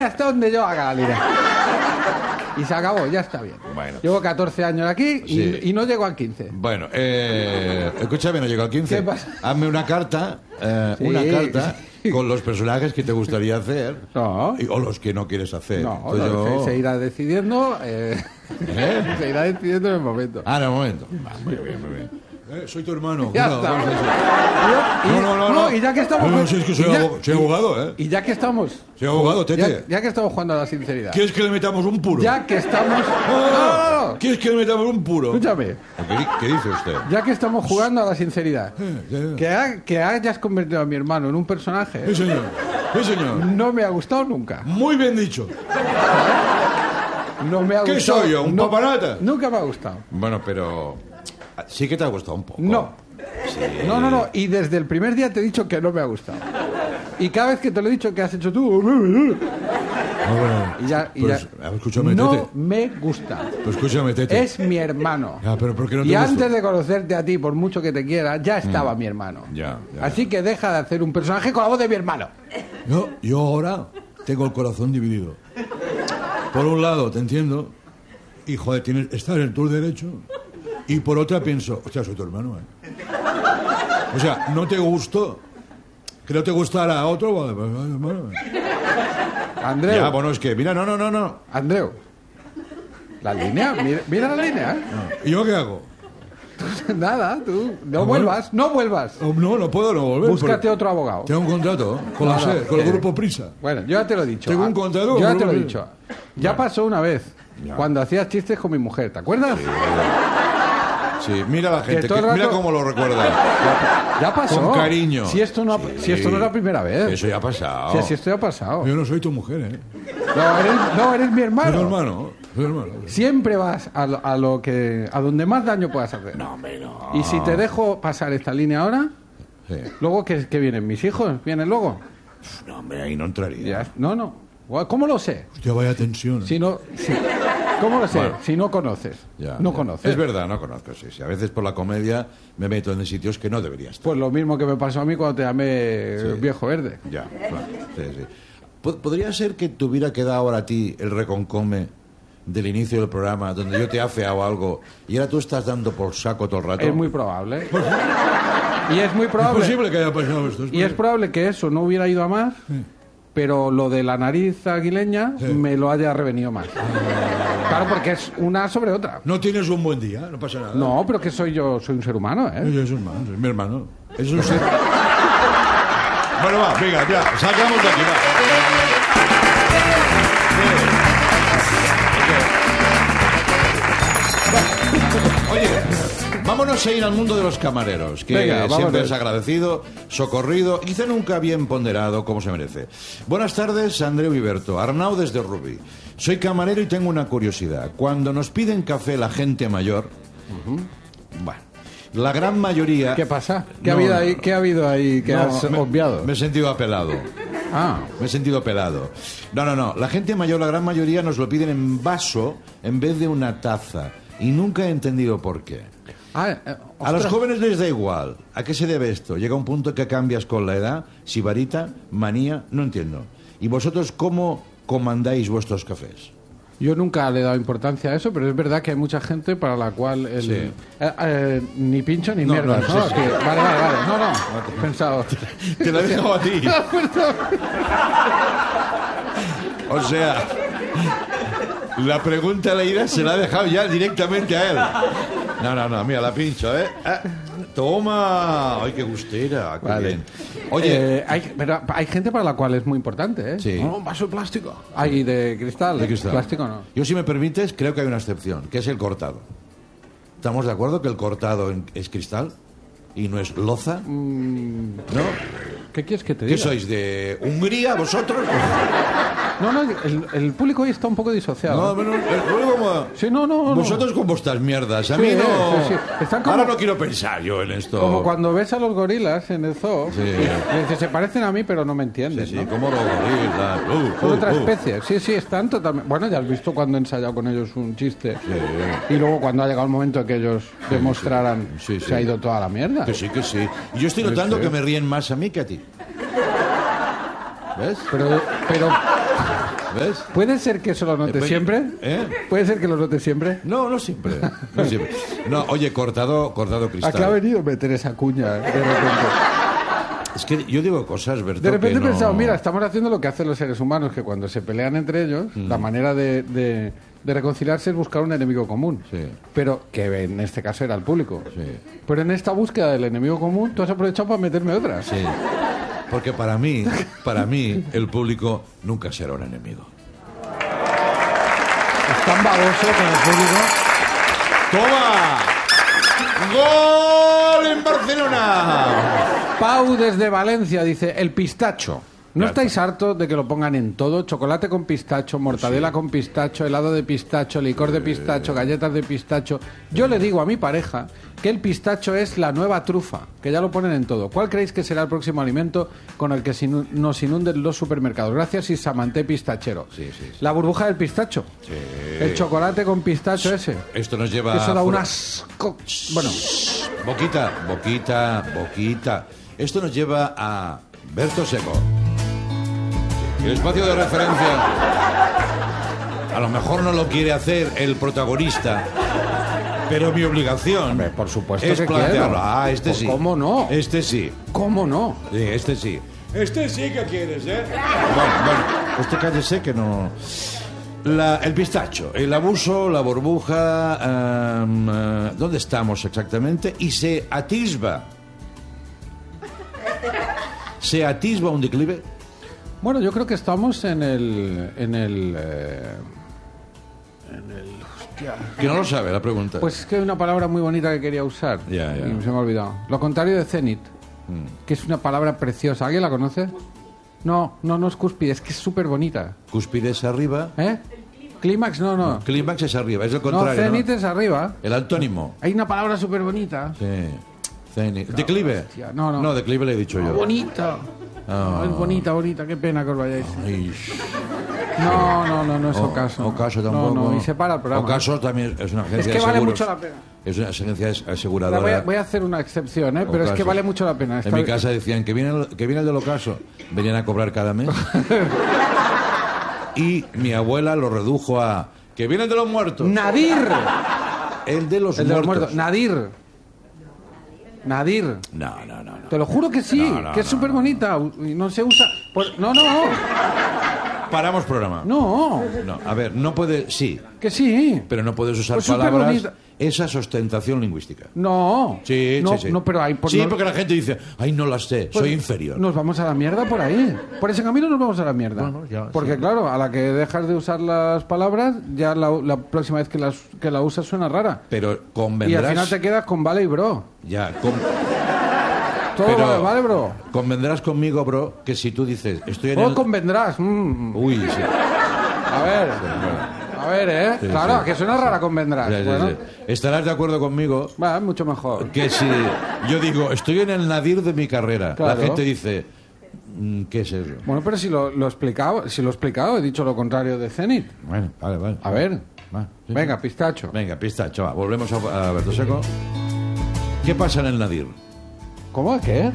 hasta donde yo haga la línea. Y se acabó, ya está bien. Bueno. Llevo 14 años aquí Sí. y no llego al 15. Bueno, escúchame, no llego al 15. ¿Qué pasa? Hazme una carta, Sí. con los personajes que te gustaría hacer. No. O los que no quieres hacer. No, Entonces yo- se irá decidiendo. Se irá decidiendo en el momento. Ah, en el momento. Va, muy bien, muy bien. Soy tu hermano. Ya Cuidado, está. vamos a decir. No, y ya que estamos. No, si es que soy, y ya- soy abogado, ¿eh? Y ya que estamos. Soy abogado, Tete. Ya que estamos jugando a la sinceridad. ¿Quieres que le metamos un puro? Ya que estamos. No. ¿Quieres que le metamos un puro? Escúchame. ¿Qué dice usted? Ya que estamos jugando a la sinceridad. Ya. Que hayas convertido a mi hermano en un personaje. Sí, señor. Sí, señor. No me ha gustado nunca. Muy bien dicho. No me ha ¿Qué gustado. soy yo, un paparata? Nunca me ha gustado. Bueno, pero... Sí que te ha gustado un poco. No. Sí. No. Y desde el primer día te he dicho que no me ha gustado. Y cada vez que te lo he dicho, ¿qué has hecho tú? Y ya. Pues, escúchame, no Tete. me gusta. Pues escúchame, Tete. Es mi hermano. Ya, pero ¿por qué no te Y gusta? antes de conocerte a ti, por mucho que te quiera, ya estaba mi hermano. Ya. Así que deja de hacer un personaje con la voz de mi hermano. Yo ahora tengo el corazón dividido. Por un lado, te entiendo, y joder, estás en tu derecho. Y por otra pienso, hostia, soy tu hermano, ¿eh? O sea, no te gustó. Que no te gustara a otro, vale, pues, hermano. Andreu. Ya, bueno, es que, mira, no. Andreu. La línea, mira la línea. ¿Y yo qué hago? Nada, tú. No bueno. vuelvas, no vuelvas. No puedo no volver. Búscate porque otro abogado. Tengo un contrato con la SER, con el grupo Prisa. Bueno, yo ya te lo he dicho. Tengo un contrato Yo ya con te lo he Grupo dicho. Ya pasó una vez. Ya. Cuando hacías chistes con mi mujer, ¿te acuerdas? Sí, mira la gente, todo el rato- mira cómo lo recuerda. Ya pasó. Con cariño. Si esto no, si esto no es la primera vez. Eso ya ha pasado. Si esto ya ha pasado. Yo no soy tu mujer, ¿eh? No, eres mi hermano. Soy tu hermano. Soy hermano. Siempre vas a donde más daño puedas hacer. No, hombre, no. Y si te dejo pasar esta línea ahora, Sí. luego ¿qué vienen? ¿Mis hijos? ¿Vienen luego? No, hombre, ahí no entraría. No. ¿Cómo lo sé? Hostia, vaya tensión. ¿Cómo lo sé? Bueno. Si no conoces. Ya, no ya. conoces. Es verdad, no conozco, sí. A veces por la comedia me meto en sitios que no debería estar. Pues lo mismo que me pasó a mí cuando te llamé viejo verde. Ya, claro. Sí. ¿Podría ser que te hubiera quedado ahora a ti el reconcome del inicio del programa, donde yo te he afeado algo y ahora tú estás dando por saco todo el rato? Es muy probable. Y es muy Es probable. posible que haya pasado esto. Y es probable que eso no hubiera ido a más, pero lo de la nariz aguileña Sí. me lo haya revenido más. Claro, porque es una sobre otra. No tienes un buen día, no pasa nada. No, pero que soy un ser humano, ¿eh? Es un hermano, es mi hermano. Es un ser... Bueno, va, venga, ya, sacamos de aquí, va. Oye, vámonos a ir al mundo de los camareros, que Venga, siempre vámonos. es agradecido, socorrido y quizá nunca bien ponderado como se merece. Buenas tardes, Andreu Iberto, Arnau desde Rubí. Soy camarero y tengo una curiosidad. Cuando nos piden café la gente mayor, bueno, la gran mayoría... ¿Qué pasa? ¿Qué No, ha habido no, ahí? no. ¿Qué ha habido ahí que No, has obviado? Me he sentido apelado. Ah, Me he sentido pelado. No. La gente mayor, la gran mayoría, nos lo piden en vaso en vez de una taza. Y nunca he entendido por qué. A los ostras. jóvenes les da igual. ¿A qué se debe esto? Llega un punto que cambias con la edad. Sibarita, manía, no entiendo. ¿Y vosotros cómo comandáis vuestros cafés? Yo nunca le he dado importancia a eso, pero es verdad que hay mucha gente para la cual Sí. ni pincho ni No, mierda, no, ¿no? sí, sí. Que- vale. No. He pensado. Te lo he dejado a ti. O sea, la pregunta leída se la ha dejado ya directamente a él. No, mira, la pincho, ¿eh? Toma. Ay, qué gustera. Qué Vale. bien. Oye, Pero hay gente para la cual es muy importante, ¿eh? Sí. No, un vaso de plástico. Hay de cristal. de cristal. Plástico no. Yo, si me permites, creo que hay una excepción, que es el cortado. ¿Estamos de acuerdo que el cortado es cristal y no es loza? ¿No? ¿Qué quieres que te diga? ¿Qué sois, de Hungría, vosotros? No, el público hoy está un poco disociado. No, como... Sí, no. Vosotros con vuestras mierdas. A Sí, mí no... sí. Están como- Ahora no quiero pensar yo en esto. Como cuando ves a los gorilas en el zoo, Sí. y dices, se parecen a mí, pero no me Sí, entiendes, sí, ¿no? como los gorilas. Son otra especie. Sí, están totalmente... Bueno, ya has visto cuando he ensayado con ellos un chiste. Sí. Y luego cuando ha llegado el momento de que ellos demostraran, Sí. se ha ido toda la mierda. Que sí. Y yo estoy notando Sí. que me ríen más a mí que a ti. ¿Ves? Pero ¿Ves? ¿Puede ser que eso lo note siempre? ¿Puede ser que lo note siempre? No, no siempre. No, siempre. No, oye, cortado cristal. ¿A qué ha venido meter esa cuña de repente? Es que yo digo cosas, Berto, De repente que he no... pensado, mira, estamos haciendo lo que hacen los seres humanos, que cuando se pelean entre ellos, la manera de reconciliarse es buscar un enemigo común. Sí. Pero que en este caso era el público. Sí. Pero en esta búsqueda del enemigo común, tú has aprovechado para meterme otra. Sí. Porque para mí, el público nunca será un enemigo. Es tan baboso con el público. ¡Toma! ¡Gol en Barcelona! Pau desde Valencia dice, el pistacho. ¿No Claro. estáis hartos de que lo pongan en todo? Chocolate con pistacho, mortadela con pistacho, helado de pistacho, licor de pistacho, galletas de pistacho. Yo le digo a mi pareja que el pistacho es la nueva trufa, que ya lo ponen en todo. ¿Cuál creéis que será el próximo alimento con el que nos inunden los supermercados? Gracias, Isamanté Pistachero. Sí. La burbuja del pistacho. Sí. El chocolate con pistacho ese. Esto nos lleva... Eso da un fuera- asco. Bueno, Boquita. Esto nos lleva a Berto Seco. El espacio de referencia. A lo mejor no lo quiere hacer el protagonista, pero mi obligación hombre, por supuesto es que plantearlo. quiero. Este Pues, sí. ¿cómo no? Este sí. ¿cómo no? Sí, este sí. Este sí que quieres, ¿eh? Bueno, usted cállese que no... el pistacho, el abuso, la burbuja... ¿dónde estamos exactamente? Y se atisba un declive. Bueno, yo creo que estamos en el hostia. Que no lo sabe la pregunta. Pues es que hay una palabra muy bonita que quería usar. Ya. Y se me ha olvidado. Lo contrario de cenit, que es una palabra preciosa. ¿Alguien la conoce? No es cúspide, es que es súper bonita. Cúspide es arriba. ¿Eh? Clímax, no. Clímax es arriba, es el No, contrario. cenit ¿no? es arriba. El antónimo. Hay una palabra súper bonita. Sí. Cenit. ¿Declive? hostia, no. No, declive le he dicho yo. Bonita. Ah. Es bonita. Qué pena que os vayáis. Ay. No es Ocaso. Ocaso tampoco. No, y se para el programa. Ocaso también es una agencia Es que de vale seguros. mucho la pena. Es una agencia Ahora aseguradora. voy a hacer una excepción, pero es Ocaso. que vale mucho la pena. En mi casa decían que viene el del Ocaso. Venían a cobrar cada mes. Y mi abuela lo redujo a... Que viene el de los muertos. Nadir. El de los El de los muertos. muertos. Nadir. No. Te lo juro que sí, No, que es súper bonita. Y no se usa... No. Paramos programa. No, No, a ver, no puede... Sí, que sí. pero no puedes usar Pues súper palabras... bonita. Esa es ostentación lingüística. No. Sí. No, pero hay... Sí, porque la gente dice, ay, no las sé, soy inferior. Nos vamos a la mierda por ahí. Por ese camino nos vamos a la mierda. Bueno, ya, porque sí. claro, a la que dejas de usar las palabras, ya la próxima vez que la usas suena rara. Pero Y convendrás... al final te quedas con vale y bro. Ya, Todo pero vale, bro. convendrás conmigo, bro, que si tú dices, estoy en O el... convendrás. Uy, sí. A ver, Sí, claro, sí. que suena rara convendrás. Sí. Bueno, Estarás de acuerdo conmigo va, mucho mejor. que si yo digo, estoy en el nadir de mi carrera, Claro. la gente dice, ¿qué es eso? Bueno, pero si lo he explicado, he dicho lo contrario de Zenit. Bueno, vale. A ver, Va, sí, venga, sí. pistacho. Venga, pistacho, va. Volvemos a Berto Seco. ¿Qué pasa en el nadir? ¿Cómo? ¿Qué?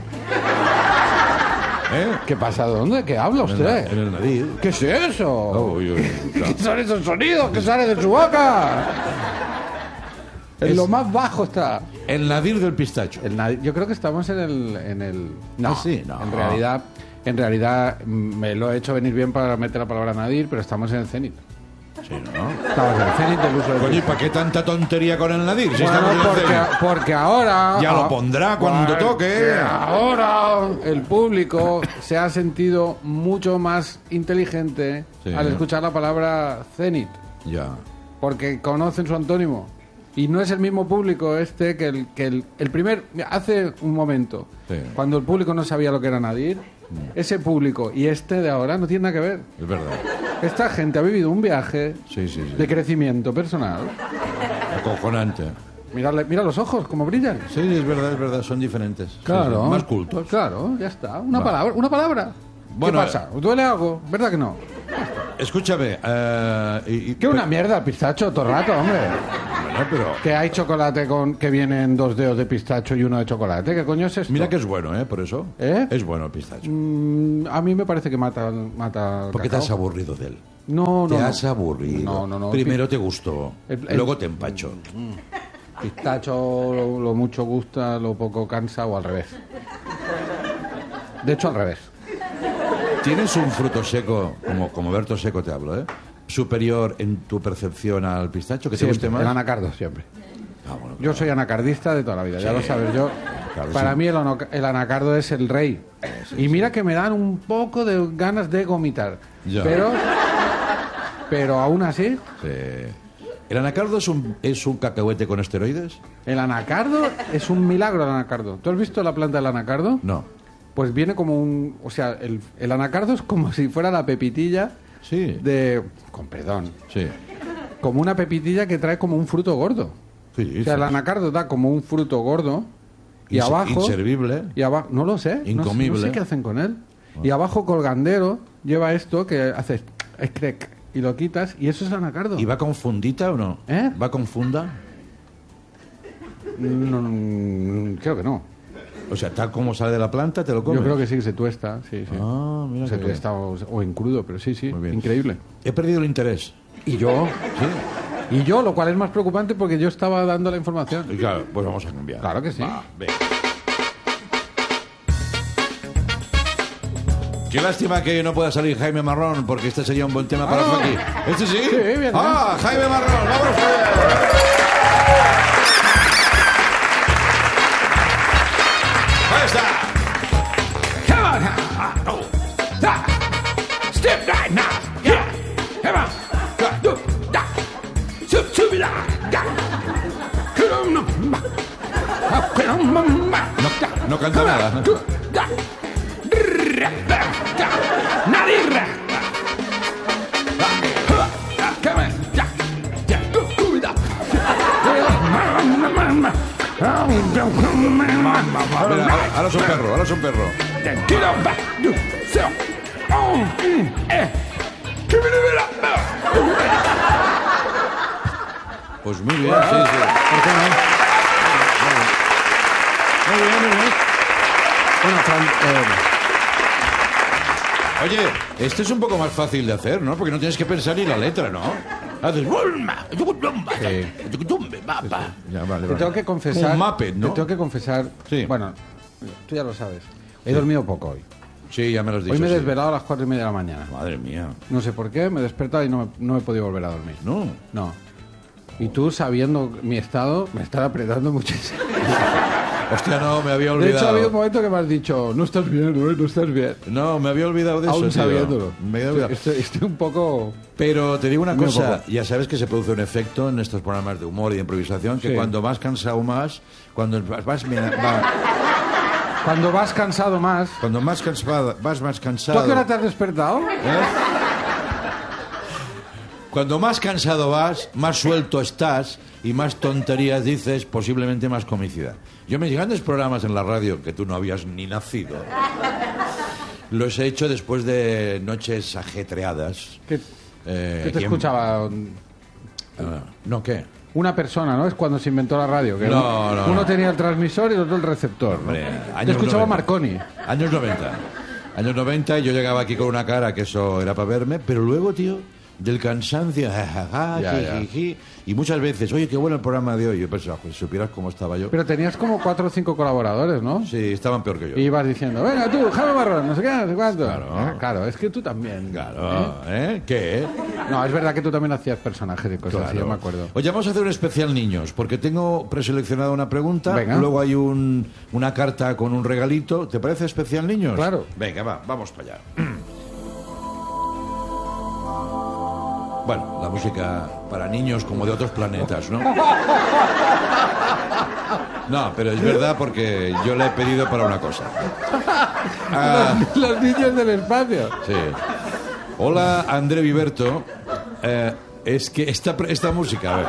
¿Eh? ¿Qué pasa? ¿Dónde? ¿Qué habla En usted? el nadir. ¿Qué es eso? Uy, claro. ¿Qué son esos sonidos que salen de su boca? En lo más bajo está. El nadir del pistacho. Yo creo que estamos en el... No, Ah, sí, no. En realidad me lo he hecho venir bien para meter la palabra nadir, pero estamos en el cenit. Sí, ¿no? Estamos en el cenit del uso del Coño, ¿y para qué tanta tontería con el nadir? Si Bueno, estamos en el cenit. porque ahora... Ya lo pondrá cuando porque toque. Ahora el público se ha sentido mucho más inteligente Sí. al escuchar la palabra cenit, Ya. porque conocen su antónimo. Y no es el mismo público que el primer... Hace un momento, Sí. cuando el público no sabía lo que era nadir, ese público y este de ahora no tiene nada que ver. Es verdad. Esta gente ha vivido un viaje Sí. de crecimiento personal. Acojonante. Mira los ojos, cómo brillan. Sí, es verdad, son diferentes. Sí, Claro. sí, más cultos. Claro, ya está. Una Va. palabra. Bueno, ¿Qué pasa? ¿Duele algo? ¿Verdad que no? Escúchame. Que una mierda el pistacho todo el rato, hombre. Bueno, pero... Que hay chocolate que vienen 2 dedos de pistacho y uno de chocolate. ¿Qué coño es esto? Mira que es bueno, por eso. ¿Eh? Es bueno el pistacho. A mí me parece que mata el ¿Por qué te cacao. has aburrido de él? No, Te no. has aburrido. No. Primero te gustó, El- luego te empachó. Pistacho lo mucho gusta, lo poco cansa o al revés. De hecho, al revés. ¿Tienes un fruto seco, como Berto Seco te hablo, superior en tu percepción al pistacho? ¿Que te guste más? El anacardo, siempre. Ah, bueno, Yo soy anacardista de toda la vida, ya Sí. lo sabes. Yo, Claro, para sí. mí el anacardo es el rey. Y mira que me dan un poco de ganas de vomitar. Ya. Pero aún así, Sí. ¿El anacardo es un cacahuete con esteroides? el anacardo es un milagro el anacardo. ¿Tú has visto la planta del anacardo? No. Pues viene como un... O sea, el anacardo es como si fuera la pepitilla Sí. con perdón. Sí. Como una pepitilla que trae como un fruto gordo. Sí, O sea, el sí. anacardo da como un fruto gordo y abajo... Inservible. Y abajo, no lo sé. Incomible. No sé qué hacen con él. Y abajo colgandero lleva esto que haces crack y lo quitas y eso es anacardo. ¿Y va con fundita o no? ¿Eh? ¿Va con funda? Creo que no. O sea, tal como sale de la planta, te lo comes. Yo creo que sí, se tuesta. Sí. Ah, mira Se que tuesta o en crudo, pero sí, Muy bien. increíble. He perdido el interés. Y yo, Sí. lo cual es más preocupante porque yo estaba dando la información. Y claro, pues vamos a cambiar. Claro que sí. Va, venga. Qué lástima que no pueda salir Jaime Marrón, porque este sería un buen tema para Ah. aquí. ¿Este sí? Sí, bien, Ah, Jaime Marrón, vamos allá. Ahí está. Come on now. Oh. Da. Step right now. Yeah. Come on. Da. Do. Da. Sup, sup, da. Da. Come on. Ma. Come on. Ma. Da. No canta nada. Do. Da. Ra. Da. Da. Nadirra. Da. Da. Come on. Da. Da. Do. Do. Da. Mira, ahora es un perro, ahora es un perro. Get on back. Do. So. Oh. Give it up. Pues muy bien, sí, sí. ¿Por qué no? Muy bien, muy bien. Bueno, Oye, este es un poco más fácil de hacer, ¿no? Porque no tienes que pensar ni la letra, ¿no? Haces... Ya, vale, te tengo que confesar. Un Muppet, ¿no? Te tengo que confesar. Sí. Bueno, tú ya lo sabes. He dormido poco hoy. Sí, ya me lo has dicho. Hoy me he sí. desvelado a las 4:30 de la mañana. Madre mía. No sé por qué, me he despertado y no he podido volver a dormir. No. No. Y tú, sabiendo mi estado, me estás apretando muchísimo. Hostia, no, me había De olvidado. hecho, ha habido un momento que me has dicho, no estás bien, no estás bien. No, me había olvidado de eso, Aún tío. sabiéndolo. Me había olvidado. Estoy un poco... Pero te digo una Muy cosa, poco. ya sabes que se produce un efecto en estos programas de humor y de improvisación, que Sí. cuando vas cansado más, cuando vas Cuando vas cansado más... cuando más cansado, vas más ¿Tú cansado. a qué hora te has despertado? Cuando más cansado vas, más suelto estás y más tonterías dices, posiblemente más comicidad. Yo mis grandes programas en la radio, que tú no habías ni nacido, los he hecho después de noches ajetreadas. ¿Qué te y en- escuchaba? ¿No qué? Una persona, ¿no? Es cuando se inventó la radio. Que No, no, uno no. tenía el transmisor y el otro el receptor. ¿no? Hombre, Te años escuchaba 90. Marconi. Años 90. Años 90 y yo llegaba aquí con una cara que eso era para verme, pero luego, tío, del cansancio, jajaja, Ya, ya. jijiji, y muchas veces, oye, qué bueno el programa de hoy. Yo pensaba, pues, si supieras cómo estaba yo. Pero tenías como 4 o 5 colaboradores, ¿no? Sí, estaban peor que yo. Y ibas diciendo, venga tú, Jaime Marrón, no sé qué, no sé cuánto. Claro. Claro, es que tú también. Claro, ¿eh? ¿Qué? No, es verdad que tú también hacías personajes y cosas así, Claro. yo me acuerdo. Oye, vamos a hacer un especial niños, porque tengo preseleccionada una pregunta, Venga. luego hay una carta con un regalito. ¿Te parece especial niños? Claro. Venga, vamos para allá. Bueno, la música para niños como de otros planetas, ¿no? No, pero es verdad porque yo la he pedido para una cosa. Los niños del espacio. Sí. Hola, André Viverto. Es que esta música, a ver.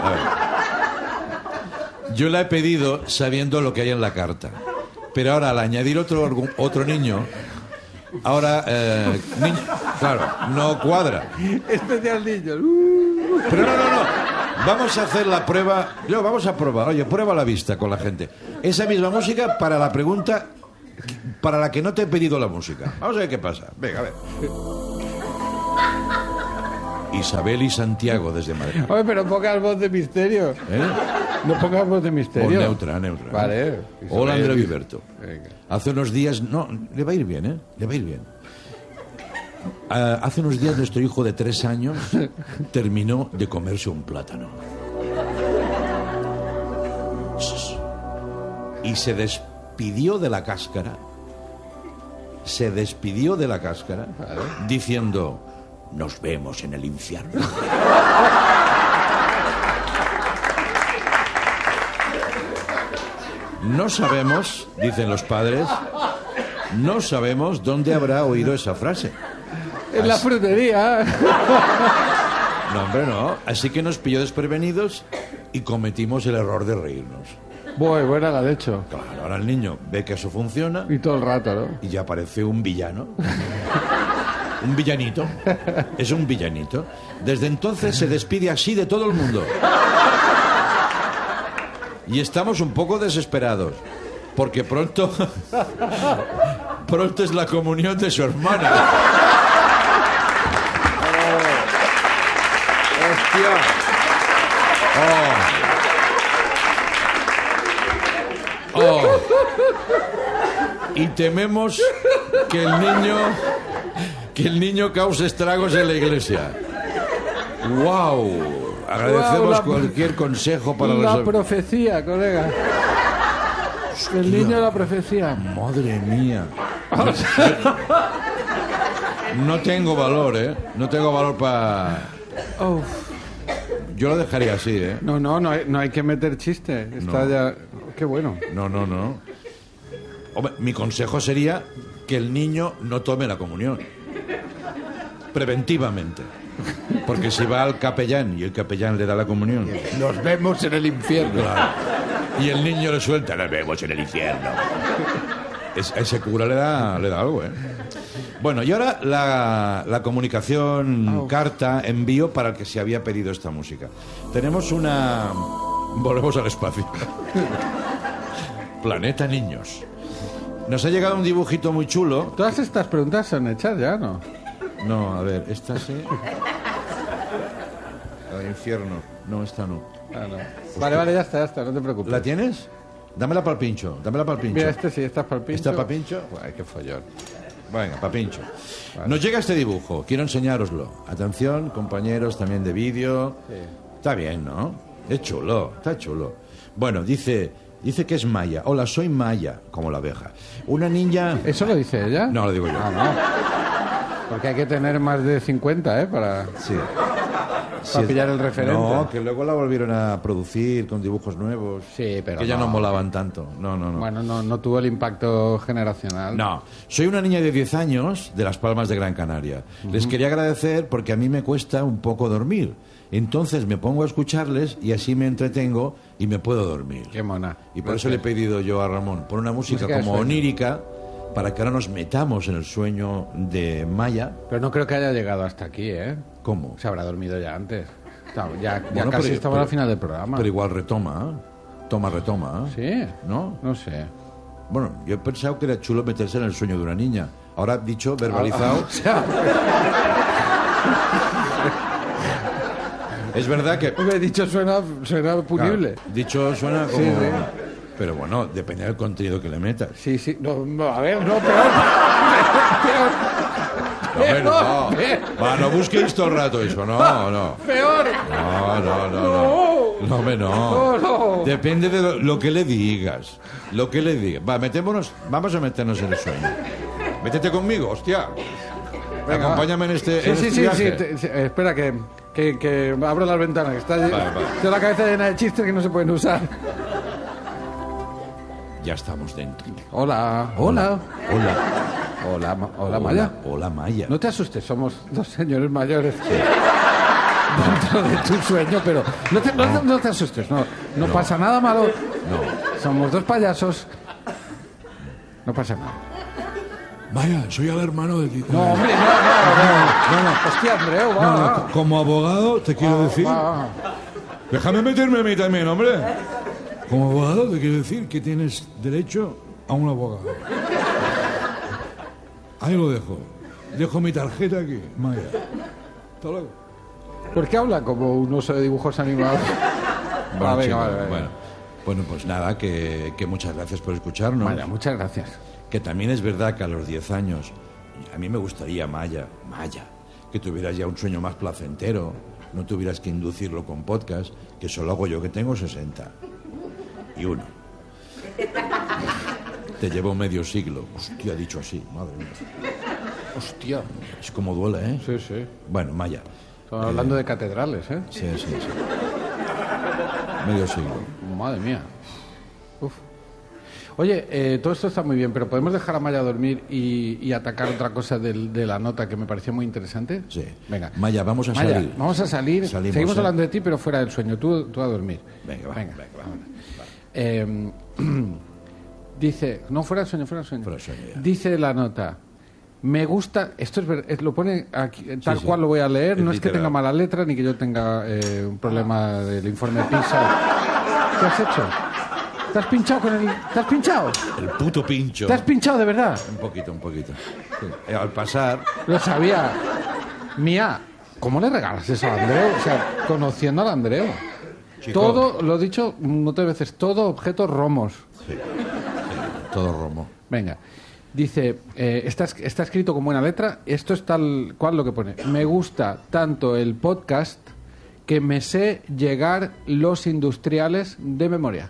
Yo la he pedido sabiendo lo que hay en la carta. Pero ahora, al añadir otro niño, ahora, claro, no cuadra. Especial niños. Pero no. Vamos a hacer la prueba. No, vamos a probar. Oye, prueba a la vista con la gente. Esa misma música para la pregunta para la que no te he pedido la música. Vamos a ver qué pasa. Venga, a ver. Isabel y Santiago desde Madrid. Oye, pero pongas voz de misterio. ¿Eh? No pongas voz de misterio. O neutra, neutra. Vale. Hola, Andrea Viverto. Venga. Hace unos días... No, le va a ir bien, ¿eh? Le va a ir bien. Hace unos días nuestro hijo de 3 años terminó de comerse un plátano. Y se despidió de la cáscara. Se despidió de la cáscara diciendo: nos vemos en el infierno. No sabemos, dicen los padres, no sabemos dónde habrá oído esa frase. En la frutería. No, hombre, no. Así que nos pilló desprevenidos y cometimos el error de reírnos. Buena la de hecho. Claro, ahora el niño ve que eso funciona Y todo el rato, ¿no? y ya parece un villano. Un villanito. Es un villanito. Desde entonces se despide así de todo el mundo. Y estamos un poco desesperados. Porque pronto es la comunión de su hermana. Hostia. Oh. Y tememos que el niño cause estragos en la iglesia. ¡Wow! Agradecemos cualquier consejo para La los... profecía, colega. El niño de la profecía. Madre mía. No tengo valor, ¿eh? No tengo valor para... Uf. Yo lo dejaría así, ¿eh? No hay que meter chiste. Está No. ya... Qué bueno. No. Hombre, mi consejo sería que el niño no tome la comunión. Preventivamente. Porque si va al capellán y el capellán le da la comunión... Nos vemos en el infierno. Claro. Y el niño le suelta, nos vemos en el infierno. A ese cura le da algo, ¿eh? Bueno, y ahora la comunicación, carta, envío para el que se había pedido esta música. Tenemos una... Volvemos al espacio. Planeta Niños. Nos ha llegado un dibujito muy chulo. Todas estas preguntas son hechas ya, ¿no? No, a ver, esta sí. El infierno. No, esta no. Ah, no. Vale, ya está, no te preocupes. ¿La tienes? Dámela para el pincho. Mira, este sí, esta es para el pincho. ¿Está para pincho? Ay, qué follón. Venga, para pincho. Vale. Nos llega este dibujo. Quiero enseñároslo. Atención, compañeros también de vídeo. Sí. Está bien, ¿no? Es chulo, está chulo. Bueno, dice que es Maya. Hola, soy Maya, como la abeja. Una niña... ¿Eso lo dice ella? No, lo digo yo. Ah, no. Porque hay que tener más de 50, ¿eh? Para pillar el referente. No, que luego la volvieron a producir con dibujos nuevos. Sí, pero que ya no molaban tanto. No. Bueno, no tuvo el impacto generacional. No, soy una niña de 10 años de Las Palmas de Gran Canaria. Les quería agradecer porque a mí me cuesta un poco dormir. Entonces me pongo a escucharles y así me entretengo y me puedo dormir. Qué mona. Y por eso le he pedido yo a Ramón, por una música como sueño. onírica, para que ahora nos metamos en el sueño de Maya. Pero no creo que haya llegado hasta aquí, ¿eh? ¿Cómo? Se habrá dormido ya antes. Ya Bueno, casi pero- estamos pero- al final del programa. Pero igual retoma, ¿eh? Retoma, ¿eh? ¿Sí? ¿No? No sé. Bueno, yo he pensado que era chulo meterse en el sueño de una niña. Ahora dicho, verbalizado... O sea, Es verdad que... me he dicho suena punible. Claro, dicho suena como... Sí, sí. Pero bueno, depende del contenido que le metas. Sí. No, a ver, no, peor. No, hombre, no. Peor. Va, no busquéis todo el rato eso, no. Peor. No, hombre, no. No. Depende de lo que le digas. Lo que le digas. Va, vamos a meternos en el sueño. Métete conmigo, hostia. Venga, Acompáñame en este, en Sí, este viaje. espera, que abro las ventanas, que está Vale. tengo la cabeza llena de chistes que no se pueden usar. Ya estamos dentro. Hola. Hola. Hola, Maya. Hola, Maya. No te asustes, somos dos señores mayores. Dentro de tu sueño, pero no te asustes, no pasa nada malo. No. Somos dos payasos. No pasa nada. Maya, soy el hermano de ti. No, hombre, no. Hostia, Andreu, va. Como abogado te quiero decir Va. Déjame meterme a mí también, hombre. Como abogado te quiero decir que tienes derecho a un abogado. Ahí lo dejo. Dejo mi tarjeta aquí, Maya. Hasta luego. ¿Por qué habla como un oso de dibujos animados? Bueno, Venga, chicos, vale. Bueno, pues nada, que muchas gracias por escucharnos. Maya, muchas gracias. Que también es verdad que a los 10 años, a mí me gustaría, Maya, que tuvieras ya un sueño más placentero, no tuvieras que inducirlo con podcast, que solo hago yo, que tengo 60. Y uno. Te llevo medio siglo. Hostia, dicho así, madre mía. Hostia. Es como duele, ¿eh? Sí, sí. Bueno, Maya. Estamos hablando de catedrales, ¿eh? Sí. Medio siglo. Madre mía. Uf. Oye, todo esto está muy bien, pero ¿podemos dejar a Maya dormir y atacar otra cosa de la nota que me parecía muy interesante? Sí. Venga. Maya, vamos a salir. Vamos a salir. Salimos, seguimos ¿eh? hablando de ti, pero fuera del sueño. Tú a dormir. Venga, vámonos. Dice... No, fuera del sueño. Fuera del sueño, ya. Dice la nota... Me gusta... Esto es verdad, lo pone aquí, tal Sí. cual lo voy a leer. Es No es que literal. tenga mala letra ni que yo tenga un problema del informe PISA. ¿Qué has hecho? ¿Te has pinchado con el...? ¿Te has pinchado? El puto pincho. ¿Te has pinchado de verdad? Un poquito. Sí. Al pasar... Lo sabía. Mía, ¿cómo le regalas eso a Andreu? O sea, conociendo al Andreu. Chico. Todo, lo he dicho muchas veces, todo objetos romos. Sí, todo romo. Venga. Dice, está escrito con buena letra. Esto es tal cual lo que pone. Me gusta tanto el podcast que me sé llegar los industriales de memoria.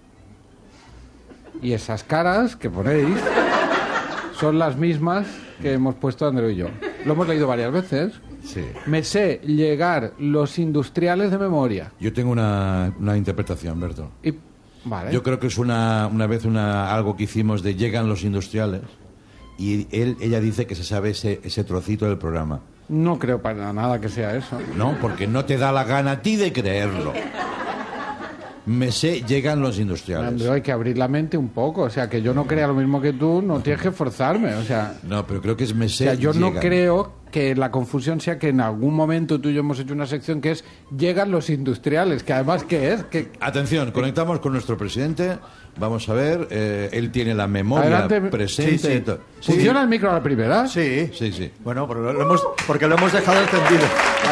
Y esas caras que ponéis son las mismas que hemos puesto Andreu y yo. Lo hemos leído varias veces. Sí. Me sé llegar los industriales de memoria. Yo tengo una interpretación, Berto. Y, vale. Yo creo que es una vez algo que hicimos de llegan los industriales y ella dice que se sabe ese trocito del programa. No creo para nada que sea eso. No, porque no te da la gana a ti de creerlo. Me sé, llegan los industriales. Andreu, hay que abrir la mente un poco. O sea, que yo no crea lo mismo que tú, no tienes que forzarme. O sea, No, pero creo que es me sé, yo no llegan. creo que la confusión sea que en algún momento tú y yo hemos hecho una sección que es llegan los industriales, que además ¿qué es? Que Atención, conectamos con nuestro presidente. Vamos a ver, él tiene la memoria Adelante. presente. Sí, sí. Sí. ¿Funciona el micro a la primera? Sí. Sí. Bueno, porque lo hemos dejado encendido.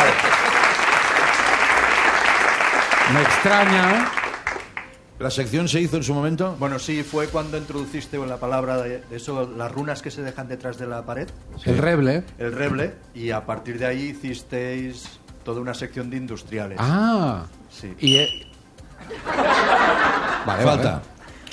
Me extraña. ¿La sección se hizo en su momento? Bueno, sí, fue cuando introduciste la palabra de eso, las runas que se dejan detrás de la pared, El reble. el reble, y a partir de ahí hicisteis toda una sección de industriales. Ah. Sí. Y vale, Falta. vale.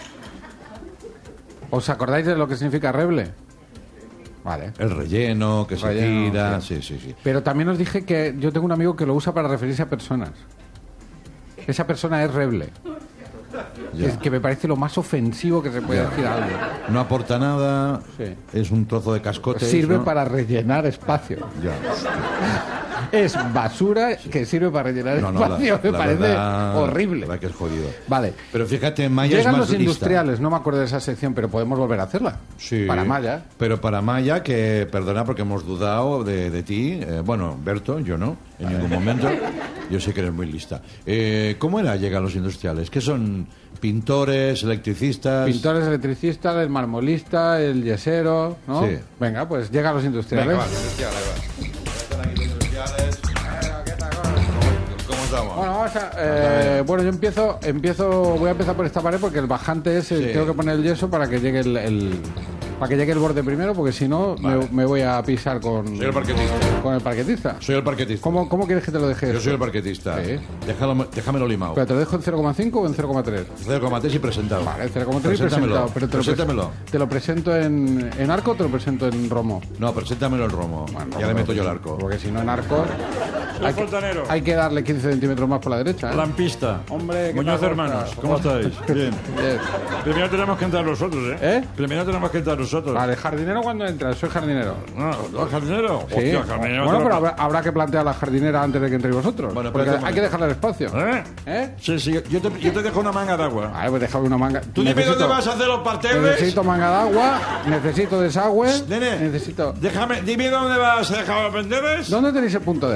¿Os acordáis de lo que significa reble? Vale. El relleno, que se Relleno, tira. sí. Sí. Pero también os dije que yo tengo un amigo que lo usa para referirse a personas. Esa persona es reble. Ya. Es que me parece lo más ofensivo que se puede decir a alguien. No aporta nada, Sí. es un trozo de cascote. Sirve ¿no? para rellenar espacio. Ya. Es basura que sirve para rellenar espacio. Me parece verdad, horrible. La verdad que es jodido. Vale. Pero fíjate, Maya Llegan es más los industriales, no me acuerdo de esa sección, pero podemos volver a hacerla. Sí. Para Maya. Pero para Maya, que perdona porque hemos dudado de ti. Bueno, Berto, yo no, en ningún momento. Yo sé que eres muy lista. ¿Cómo era llegan los industriales? ¿Qué son? ¿Pintores, electricistas? Pintores, electricistas, el marmolista, el yesero, ¿no? Sí. Venga, pues llegan los industriales. Venga, vale, industriales, va. Están aquí los industriales. ¿Cómo estamos? Bueno, vamos a, bueno, yo voy a empezar por esta pared porque el bajante es, Sí. tengo que poner el yeso para que llegue para que llegue el borde primero, porque si no Vale. me voy a pisar con Soy el parquetista. con el parquetista. Soy el parquetista. ¿Cómo quieres que te lo deje? Yo esto? soy el parquetista. Sí. Déjamelo limado. ¿Pero te lo dejo en 0,5 o en 0,3? 0,3 y presentado. Vale, 0,3 y Preséntamelo. presentado. Pero Preséntamelo. ¿Te lo presento en arco o te lo presento en romo? No, preséntamelo el romo. Bueno, Ya le meto yo el arco. Porque si no en arco Soy fontanero, hay que darle 15 centímetros más por la derecha. ¿eh? lampista, Hombre, ¿qué Muñoz tal, hermanos, Oscar? ¿cómo estáis? Bien. Bien. Primero tenemos que entrar nosotros, ¿eh? ¿Eh? Primero tenemos que entrar nosotros. Vale, jardinero cuando entras, soy jardinero. No, ¿los jardineros? Sí. Hostia, jardinero. Bueno, te pero lo- habrá que plantear la jardinera antes de que entréis vosotros. Bueno, porque espérate un hay que dejarle el espacio. ¿Eh? ¿Eh? Sí, sí, yo te dejo una manga de agua. Vale, pues déjame una manga. ¿Tú dime dónde vas a hacer los parterres? Necesito manga de agua, necesito desagüe, Nene, necesito... dime dónde vas a dejar los parterres. ¿Dónde tenéis el punto de agua? ¿Eh?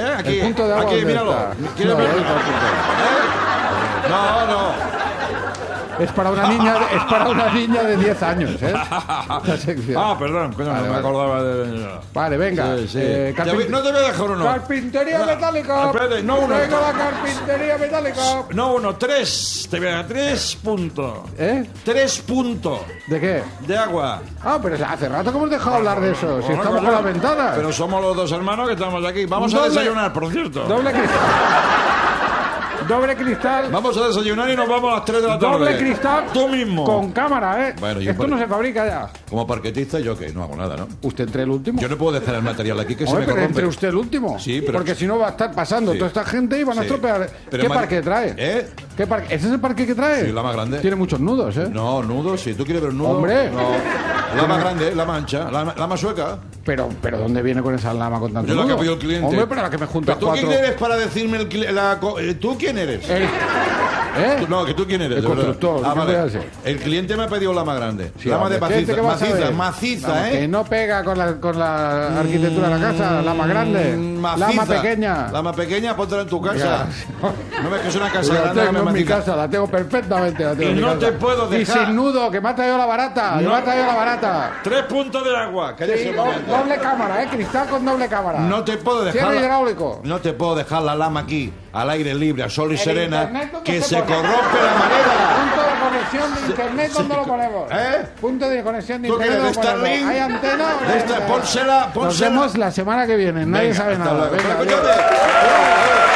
Aquí, ¿El punto de agua aquí, dónde míralo. está? ¿Quieres No, verlo? ahí está el punto de agua. No. Es para una niña de 10 años, ¿eh? La sección. Ah, perdón, coño, Vale, no me vale. acordaba de... Vale, venga. Sí, sí. Carpin- No te voy a dejar uno. Carpintería No, metálica. espérate, no uno. Traigo la carpintería metálica. No, 1, 3. Te voy a dar 3 puntos. ¿Eh? 3 puntos ¿De qué? de agua. Ah, pero hace rato que hemos dejado hablar de eso. Si Bueno, estamos coño, con la ventana. Pero somos los dos hermanos que estamos aquí. Vamos a Doble- desayunar, por cierto. Doble cristal. Doble cristal. Vamos a desayunar y nos vamos a las 3 de la tarde. Doble cristal. Tú mismo. Con cámara, ¿eh? Bueno, yo Esto por- no se fabrica ya. Como parquetista, yo que no hago nada, ¿no? ¿Usted entre el último? Yo no puedo dejar el material aquí que se Hombre, me pero corrompe. entre usted el último. Sí, pero- Porque si no va a estar pasando Sí. toda esta gente y van a Sí. estropear. Pero ¿Qué Mari- parque trae? ¿Eh? ¿Qué parque? ¿Ese es el parque que trae? Sí, la más grande. Tiene muchos nudos, ¿eh? No, nudo, si tú quieres ver nudo. Hombre. No. La más grande, la mancha, la más sueca. Pero ¿dónde viene con esa lama con tanto Yo la que nudo? ha pedido el cliente. Hombre, pero la que me junta ¿Pero tú cuatro. quién eres para decirme ¿tú quién eres? ¿Eh? No, que tú quién eres. El de verdad. constructor, Ah, ¿qué vale. voy a hacer? El cliente me ha pedido la más grande. Sí, lama de hombre, ¿qué maciza, vas a ver? maciza, Vamos, que ¿eh? no pega con la arquitectura de la casa, lama grande, Maciza. lama pequeña. Lama pequeña, póntela en tu casa. Ya. No ves que es una casa La grande, tengo lama en mi maciza. casa, la tengo perfectamente. La tengo Y en mi no casa. te puedo Y dejar. sin nudo, que me ha traído la barata. Que No. me ha traído la barata. 3 puntos de agua. Cállese Sí, un momento. doble cámara, cristal con doble cámara. No te puedo dejar. Cierre hidráulico. No te puedo dejar la lama aquí, al aire libre, a sol y El serena, internet, ¿dónde que se se pone? corrompe la madera. Punto de conexión de internet, ¿dónde lo ponemos? ¿Eh? Punto de conexión de ¿Tú internet. quieres de ¿dónde lo ponemos? Starlink? ¿Hay antena o no hay antena? Pónsela. Nos vemos la semana que viene. Nadie Venga, sabe hasta nada. luego. Venga, Pero, adiós. coño,